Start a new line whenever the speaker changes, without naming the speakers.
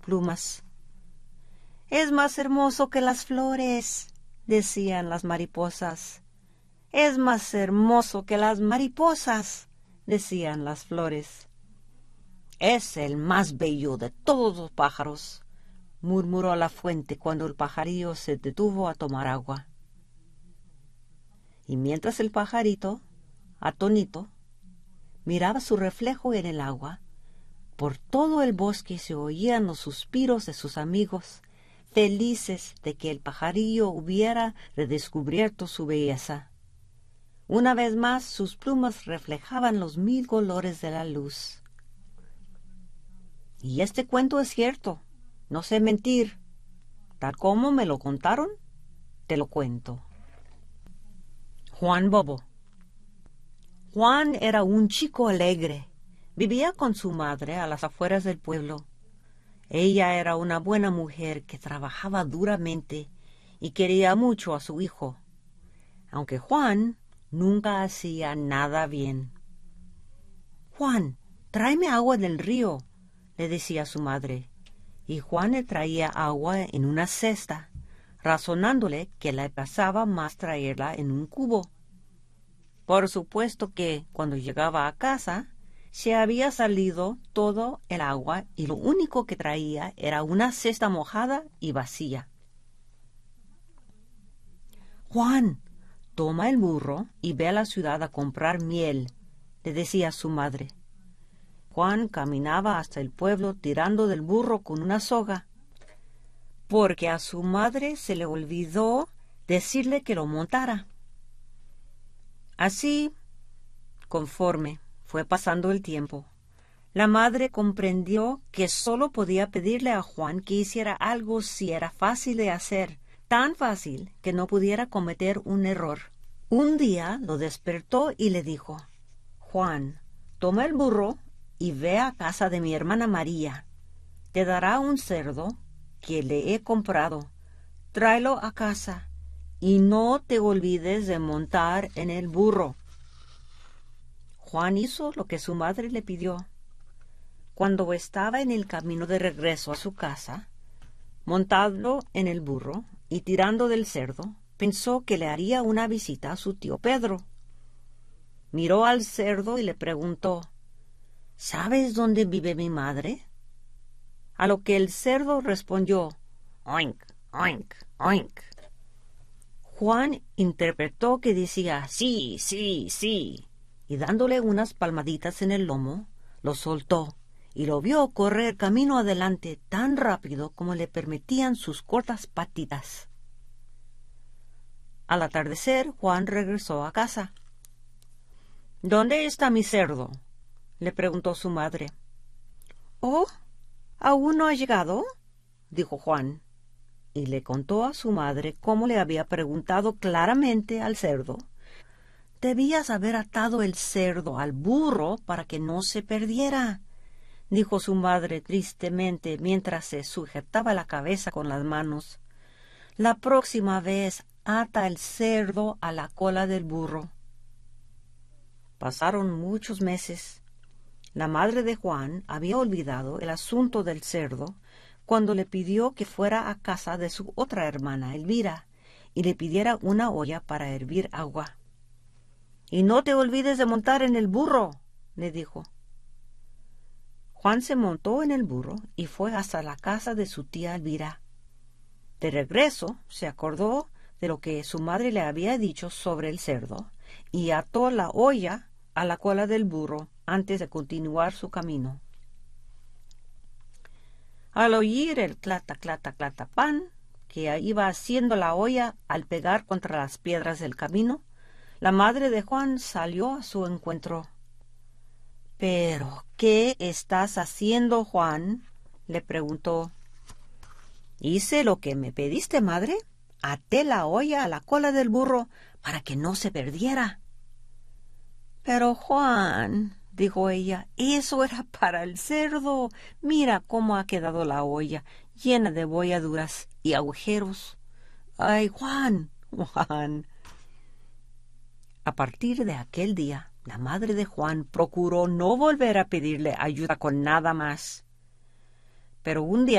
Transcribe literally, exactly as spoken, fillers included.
plumas. «Es más hermoso que las flores», decían las mariposas. «Es más hermoso que las mariposas», decían las flores. «Es el más bello de todos los pájaros», murmuró la fuente cuando el pajarillo se detuvo a tomar agua. Y mientras el pajarito, atónito, miraba su reflejo en el agua, por todo el bosque se oían los suspiros de sus amigos, felices de que el pajarillo hubiera redescubierto su belleza. Una vez más sus plumas reflejaban los mil colores de la luz. Y este cuento es cierto, no sé mentir. Tal como me lo contaron, te lo cuento. Juan Bobo. Juan era un chico alegre. Vivía con su madre a las afueras del pueblo. Ella era una buena mujer que trabajaba duramente y quería mucho a su hijo, aunque Juan nunca hacía nada bien. «Juan, tráeme agua del río», le decía su madre, y Juan le traía agua en una cesta, razonándole que le pasaba más traerla en un cubo. Por supuesto que, cuando llegaba a casa, se había salido todo el agua y lo único que traía era una cesta mojada y vacía. «Juan, toma el burro y ve a la ciudad a comprar miel», le decía su madre. Juan caminaba hasta el pueblo tirando del burro con una soga, porque a su madre se le olvidó decirle que lo montara. Así, conforme fue pasando el tiempo, la madre comprendió que solo podía pedirle a Juan que hiciera algo si era fácil de hacer, tan fácil que no pudiera cometer un error. Un día lo despertó y le dijo: «Juan, toma el burro y ve a casa de mi hermana María. Te dará un cerdo que le he comprado. Tráelo a casa y no te olvides de montar en el burro». Juan hizo lo que su madre le pidió. Cuando estaba en el camino de regreso a su casa, montado en el burro y tirando del cerdo, pensó que le haría una visita a su tío Pedro. Miró al cerdo y le preguntó: «¿Sabes dónde vive mi madre?». A lo que el cerdo respondió: «Oink, oink, oink». Juan interpretó que decía «sí, sí, sí», y dándole unas palmaditas en el lomo, lo soltó y lo vio correr camino adelante tan rápido como le permitían sus cortas patitas. Al atardecer, Juan regresó a casa. «¿Dónde está mi cerdo?», le preguntó su madre. «Oh, ¿aún no ha llegado?», dijo Juan, y le contó a su madre cómo le había preguntado claramente al cerdo. «Debías haber atado el cerdo al burro para que no se perdiera», dijo su madre tristemente mientras se sujetaba la cabeza con las manos. «La próxima vez ata el cerdo a la cola del burro». Pasaron muchos meses. La madre de Juan había olvidado el asunto del cerdo cuando le pidió que fuera a casa de su otra hermana, Elvira, y le pidiera una olla para hervir agua. «Y no te olvides de montar en el burro», le dijo. Juan se montó en el burro y fue hasta la casa de su tía Elvira. De regreso se acordó de lo que su madre le había dicho sobre el cerdo y ató la olla a la cola del burro antes de continuar su camino. Al oír el clata, clata, clata pan que iba haciendo la olla al pegar contra las piedras del camino, la madre de Juan salió a su encuentro. «¿Pero qué estás haciendo, Juan?», le preguntó. «Hice lo que me pediste, madre. Até la olla a la cola del burro para que no se perdiera». «Pero, Juan», dijo ella, «eso era para el cerdo. Mira cómo ha quedado la olla, llena de bolladuras y agujeros». «Ay, Juan, Juan». A partir de aquel día, la madre de Juan procuró no volver a pedirle ayuda con nada más. Pero un día